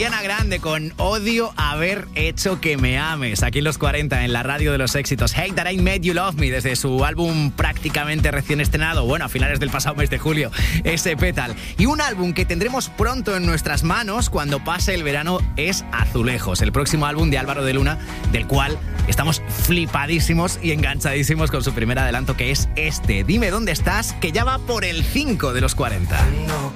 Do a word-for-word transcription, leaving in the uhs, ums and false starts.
Ariana Grande con Odio haber hecho que me ames. Aquí en los cuarenta, en la radio de los éxitos. Hate That I Made You Love Me, desde su álbum prácticamente recién estrenado, bueno, a finales del pasado mes de julio, ese Petal. Y un álbum que tendremos pronto en nuestras manos cuando pase el verano es Azulejos, el próximo álbum de Álvaro de Luna, del cual estamos flipadísimos y enganchadísimos con su primer adelanto, que es este. Dime dónde estás, que ya va por el cinco de los cuarenta.